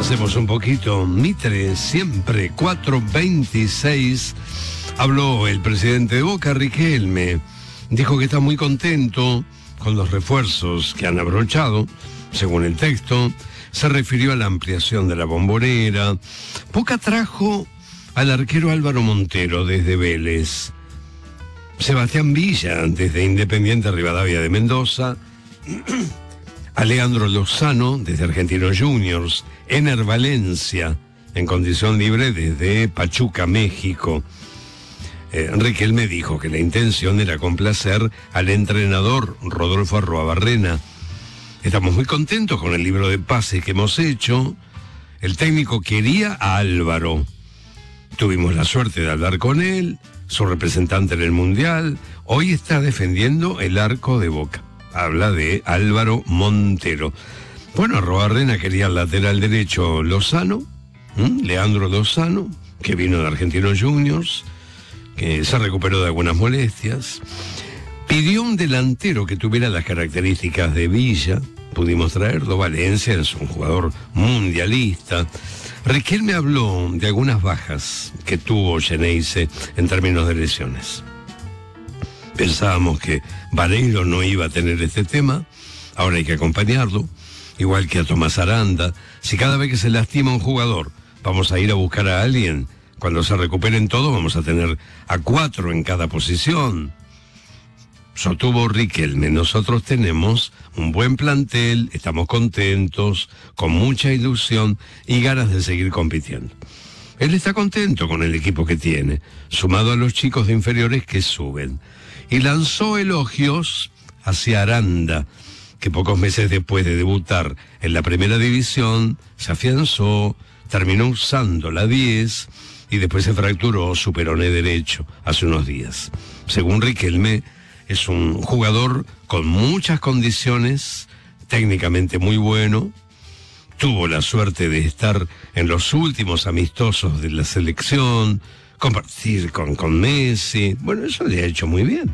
Avancemos un poquito. Mitre, siempre 4:26. Habló el presidente de Boca, Riquelme. Dijo que está muy contento con los refuerzos que han abrochado, según el texto. Se refirió a la ampliación de la Bombonera. Boca trajo al arquero Álvaro Montero desde Vélez. Sebastián Villa desde Independiente Rivadavia de Mendoza. A Leandro Lozano desde Argentinos Juniors. Ener Valencia en condición libre desde Pachuca, México. Riquelme dijo que la intención era complacer al entrenador Rodolfo Arruabarrena. Estamos muy contentos con el libro de pases que hemos hecho. El técnico quería a Álvaro. Tuvimos la suerte de hablar con él, su representante en el Mundial. Hoy está defendiendo el arco de Boca. Habla de Álvaro Montero. Bueno, Arruabarrena quería el lateral derecho Lozano, Leandro Lozano, que vino de Argentinos Juniors, que se recuperó de algunas molestias. Pidió un delantero que tuviera las características de Villa. Pudimos traerlo. Valencia es un jugador mundialista. Riquelme habló de algunas bajas que tuvo Geneise en términos de lesiones. Pensábamos que Vareiro no iba a tener este tema. Ahora hay que acompañarlo, igual que a Tomás Aranda. Si cada vez que se lastima un jugador vamos a ir a buscar a alguien, cuando se recuperen todos vamos a tener a 4 en cada posición. Sostuvo Riquelme. Nosotros tenemos un buen plantel, estamos contentos, con mucha ilusión y ganas de seguir compitiendo. Él está contento con el equipo que tiene, sumado a los chicos de inferiores que suben. Y lanzó elogios hacia Aranda, que pocos meses después de debutar en la primera división, se afianzó, terminó usando la 10 y después se fracturó su peroné derecho hace unos días. Según Riquelme, es un jugador con muchas condiciones, técnicamente muy bueno. Tuvo la suerte de estar en los últimos amistosos de la selección, compartir con Messi. Bueno, eso le ha hecho muy bien.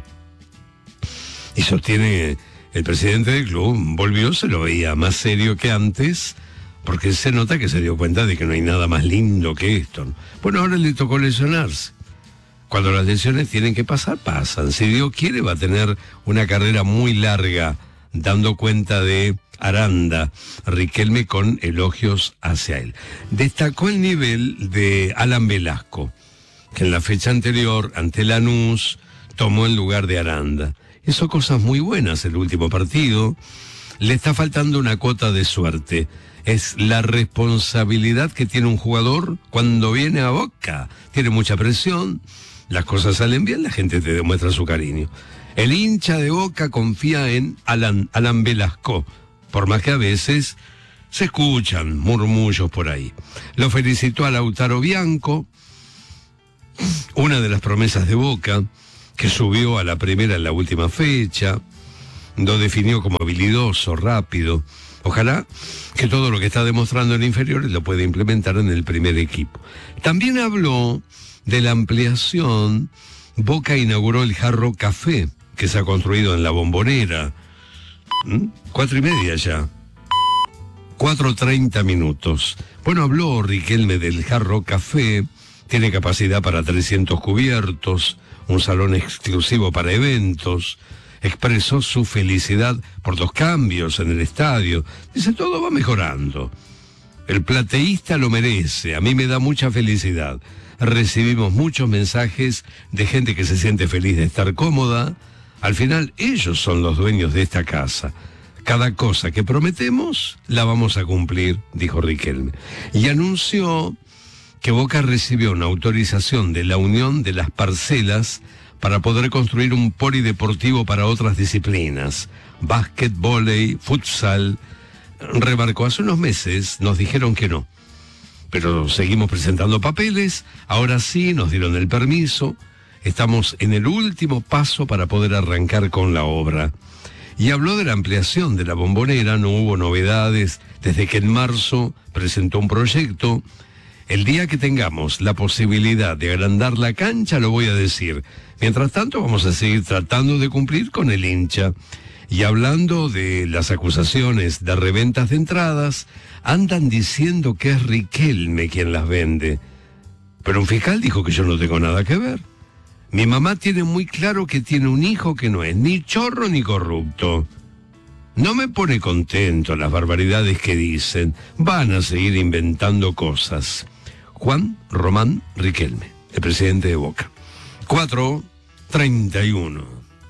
Y sostiene el presidente del club, volvió, se lo veía más serio que antes, porque se nota que se dio cuenta de que no hay nada más lindo que esto. Bueno, ahora le tocó lesionarse. Cuando las lesiones tienen que pasar, pasan. Si Dios quiere, va a tener una carrera muy larga, dando cuenta de Aranda, Riquelme con elogios hacia él. Destacó el nivel de Alan Velasco, que en la fecha anterior, ante Lanús, tomó el lugar de Aranda. Hizo cosas muy buenas el último partido. Le está faltando una cuota de suerte. Es la responsabilidad que tiene un jugador cuando viene a Boca. Tiene mucha presión. Las cosas salen bien, la gente te demuestra su cariño. El hincha de Boca confía en Alan Velasco, por más que a veces se escuchan murmullos por ahí. Lo felicitó a Lautaro Bianco, una de las promesas de Boca, que subió a la primera en la última fecha. Lo definió como habilidoso, rápido. Ojalá que todo lo que está demostrando en inferiores lo pueda implementar en el primer equipo. También habló de la ampliación. Boca inauguró el Jarro Café, que se ha construido en la Bombonera. 4:30 ya. 4:30 minutos. Bueno, habló Riquelme del Jarro Café. Tiene capacidad para 300 cubiertos, un salón exclusivo para eventos. Expresó su felicidad por los cambios en el estadio. Dice, todo va mejorando. El plateísta lo merece. A mí me da mucha felicidad. Recibimos muchos mensajes de gente que se siente feliz de estar cómoda. Al final, ellos son los dueños de esta casa. Cada cosa que prometemos, la vamos a cumplir, dijo Riquelme. Y anunció que Boca recibió una autorización de la Unión de las Parcelas para poder construir un polideportivo para otras disciplinas. Básquet, vóley, futsal. Remarcó, hace unos meses nos dijeron que no. Pero seguimos presentando papeles, ahora sí nos dieron el permiso, estamos en el último paso para poder arrancar con la obra. Y habló de la ampliación de la Bombonera, no hubo novedades desde que en marzo presentó un proyecto. El día que tengamos la posibilidad de agrandar la cancha lo voy a decir. Mientras tanto vamos a seguir tratando de cumplir con el hincha. Y hablando de las acusaciones de reventas de entradas, andan diciendo que es Riquelme quien las vende. Pero un fiscal dijo que yo no tengo nada que ver. Mi mamá tiene muy claro que tiene un hijo que no es ni chorro ni corrupto. No me pone contento las barbaridades que dicen. Van a seguir inventando cosas. Juan Román Riquelme, el presidente de Boca. 4:31.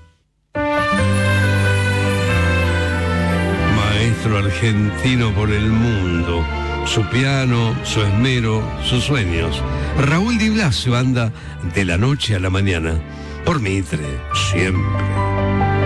Maestro argentino por el mundo. Su piano, su esmero, sus sueños. Raúl Di Blasio anda de la noche a la mañana. Por Mitre, siempre.